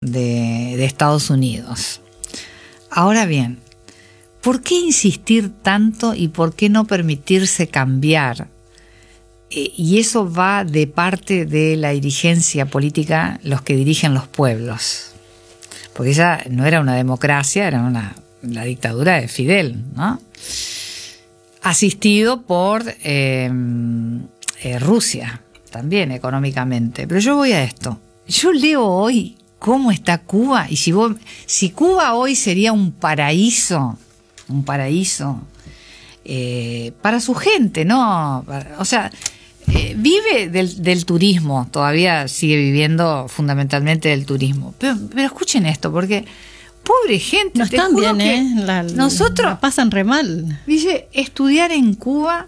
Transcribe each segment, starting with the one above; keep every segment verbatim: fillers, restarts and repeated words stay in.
de, de Estados Unidos. Ahora bien, ¿por qué insistir tanto y por qué no permitirse cambiar? Eh, y eso va de parte de la dirigencia política, los que dirigen los pueblos. Porque ella no era una democracia, era una, la dictadura de Fidel, ¿no? Asistido por eh, eh, Rusia, también económicamente. Pero yo voy a esto. Yo leo hoy cómo está Cuba, y si, vos, si Cuba hoy sería un paraíso, un paraíso eh, para su gente, ¿no? O sea, eh, vive del, del turismo, todavía sigue viviendo fundamentalmente del turismo. Pero, pero escuchen esto, porque pobre gente, no te están juro bien, que ¿eh? La, nosotros la pasan re mal. Dice, estudiar en Cuba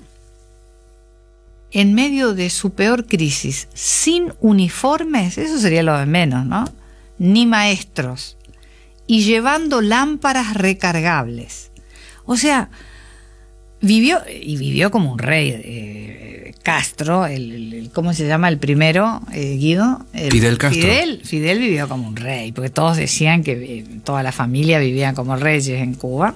en medio de su peor crisis, sin uniformes, eso sería lo de menos, ¿no? Ni maestros, y llevando lámparas recargables. O sea, vivió, y vivió como un rey. eh, Castro, el, el, ¿cómo se llama el primero, eh, Guido? El, Fidel Castro. Fidel, Fidel vivió como un rey, porque todos decían que eh, toda la familia vivían como reyes en Cuba.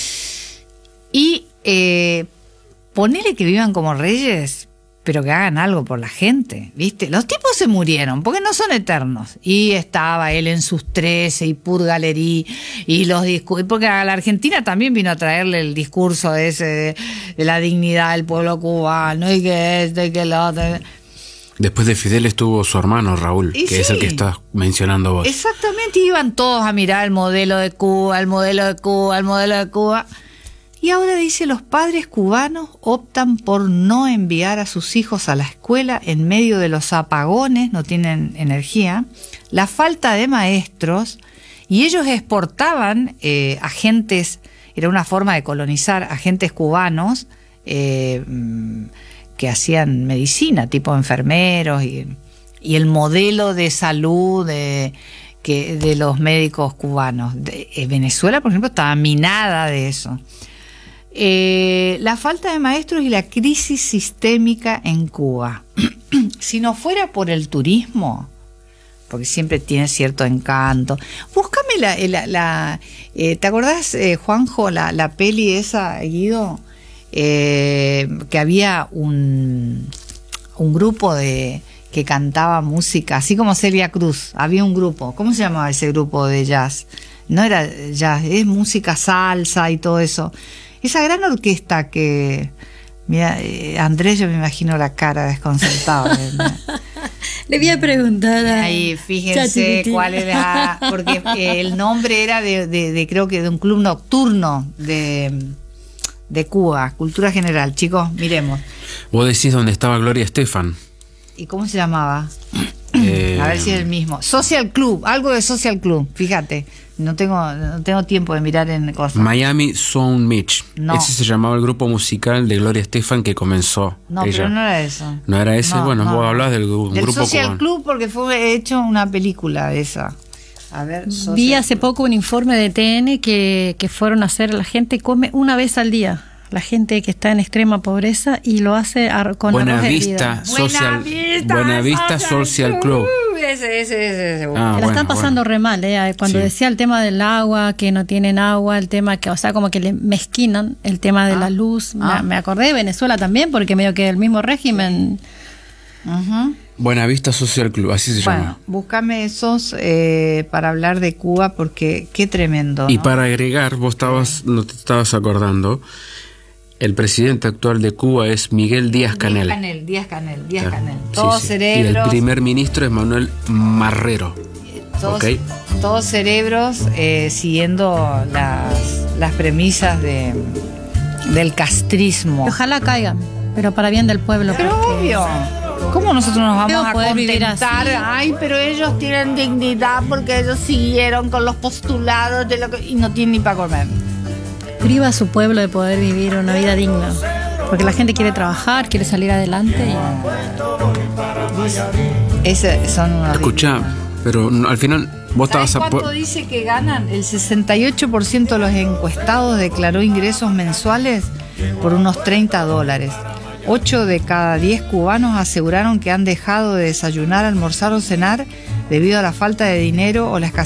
Y eh, ponele que vivan como reyes, pero que hagan algo por la gente, ¿viste? Los tipos se murieron, porque no son eternos. Y estaba él en sus trece, y Pur Galerí, y los discursos, porque a la Argentina también vino a traerle el discurso ese de, de la dignidad del pueblo cubano, y que esto, y que lo otro. Después de Fidel estuvo su hermano Raúl, Y que sí. es el que estás mencionando vos. Exactamente, iban todos a mirar el modelo de Cuba, el modelo de Cuba, el modelo de Cuba. Y ahora dice, los padres cubanos optan por no enviar a sus hijos a la escuela en medio de los apagones, no tienen energía, la falta de maestros, y ellos exportaban eh, agentes, era una forma de colonizar agentes cubanos eh, que hacían medicina, tipo enfermeros, y, y el modelo de salud de, que, de los médicos cubanos. De, eh, Venezuela, por ejemplo, estaba minada de eso. Eh, la falta de maestros y la crisis sistémica en Cuba. Si no fuera por el turismo, porque siempre tiene cierto encanto. Búscame la... la, la eh, ¿te acordás, eh, Juanjo, la, la peli esa, Guido? Eh, que había un, un grupo de que cantaba música, así como Celia Cruz. Había un grupo. ¿Cómo se llamaba ese grupo de jazz? No era jazz, es música salsa y todo eso. Esa gran orquesta que... Mira, eh, Andrés, yo me imagino la cara desconcertada. Le voy a preguntar a... Ahí, fíjense cuál era... Porque eh, el nombre era de, de, de, creo que de un club nocturno de, de Cuba, Cultura General. Chicos, miremos. Vos decís dónde estaba Gloria Estefan. ¿Y cómo se llamaba? Eh, A ver si es el mismo. Social Club, algo de Social Club, fíjate. No tengo, no tengo tiempo de mirar en cosas. Miami Sound Beach. No. Ese se llamaba el grupo musical de Gloria Estefan que comenzó. No, ella. pero no era eso. ¿No era ese? No, bueno, no, vos no. hablás del, del Del grupo Social cubano. Club, porque fue hecho una película de esa. A ver, Social Vi hace Club. poco un informe de T N que, que fueron a hacer, la gente come una vez al día. La gente que está en extrema pobreza, y lo hace a, con Buena arroz Vista hervido. Social, Buena Buena Vista Social Club. Ese, ese, ese, ese. Ah, la bueno, están pasando bueno. re mal, ¿eh? Cuando Sí. decía el tema del agua, que no tienen agua, el tema que, o sea, como que le mezquinan el tema de Ah. la luz. Ah. Me, me acordé de Venezuela también, porque medio que el mismo régimen. Uh-huh. Buena Vista Social Club, así se Bueno, llama. búscame esos eh, para hablar de Cuba, porque qué tremendo, ¿no? Y para agregar, vos estabas, no te estabas acordando, el presidente actual de Cuba es Miguel Díaz Canel. Díaz Canel, Díaz Canel, Díaz Ah, Canel. sí, Todos sí. cerebros. Y el primer ministro es Manuel Marrero. Todos, Ok. todos cerebros eh, siguiendo las, las premisas de, del castrismo. Ojalá caigan, pero para bien del pueblo. Pero porque- obvio. ¿Cómo nosotros nos vamos Feo a poder vivir contentar? así. Ay, pero ellos tienen dignidad porque ellos siguieron con los postulados de lo que, y no tienen ni para comer. Priva a su pueblo de poder vivir una vida digna. Porque la gente quiere trabajar, quiere salir adelante. Y... Ese son unos Escuchá, pero no, al final vos ¿Sabes estabas a... cuánto dice que ganan? El sesenta y ocho por ciento de los encuestados declaró ingresos mensuales por unos treinta dólares. ocho de cada diez cubanos aseguraron que han dejado de desayunar, almorzar o cenar debido a la falta de dinero o la escasez